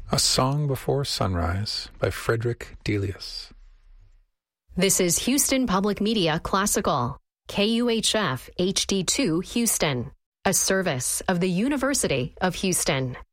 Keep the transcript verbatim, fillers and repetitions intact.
A Song Before Sunrise by Frederick Delius. This is Houston Public Media Classical, K U H F H D two Houston, a service of the University of Houston.